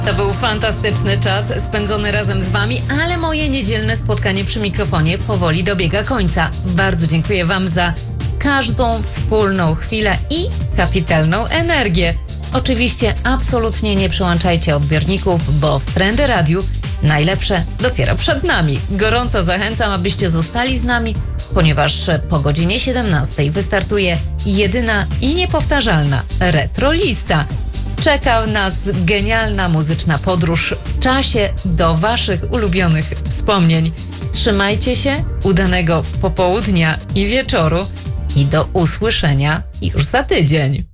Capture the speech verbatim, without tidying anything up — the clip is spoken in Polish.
To był fantastyczny czas spędzony razem z Wami, ale moje niedzielne spotkanie przy mikrofonie powoli dobiega końca. Bardzo dziękuję Wam za każdą wspólną chwilę i kapitalną energię. Oczywiście absolutnie nie przełączajcie odbiorników, bo w Trendy Radiu najlepsze dopiero przed nami. Gorąco zachęcam, abyście zostali z nami, ponieważ po godzinie siedemnastej wystartuje jedyna i niepowtarzalna retrolista. Czeka nas genialna muzyczna podróż w czasie do Waszych ulubionych wspomnień. Trzymajcie się, udanego popołudnia i wieczoru i do usłyszenia już za tydzień.